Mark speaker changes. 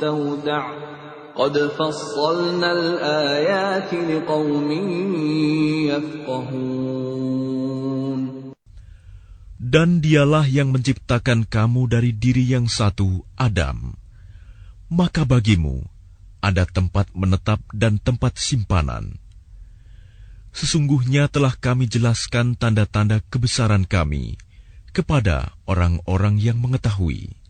Speaker 1: تودع قد فصلنا الآيات لقوم يفقهون.
Speaker 2: Dan dialah yang menciptakan kamu dari diri yang satu, Adam. Maka bagimu ada tempat menetap dan tempat simpanan. Sesungguhnya telah kami jelaskan tanda-tanda kebesaran kami kepada orang-orang yang mengetahui.